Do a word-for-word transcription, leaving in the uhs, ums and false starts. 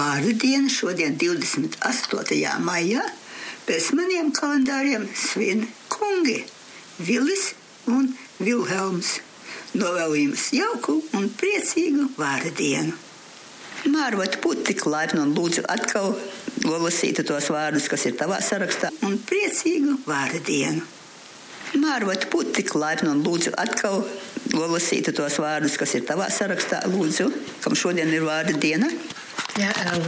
vārdu diena šodien, divdesmit astotajā maijā, pēc maniem kalendāriem svin kungi Vilis un Vilhelms. Novēlu jums jauku un priecīgu vārdu dienu. Mārvot būt tik laipni un lūdzu atkal nolasīt tos vārdus, kas ir tavā sarakstā, un priecīgu vārdu dienu. Mārvot būt tik laipni un lūdzu atkal nolasīt tos vārdus, kas ir tavā sarakstā, lūdzu, kam šodien ir vārdu diena. Jā,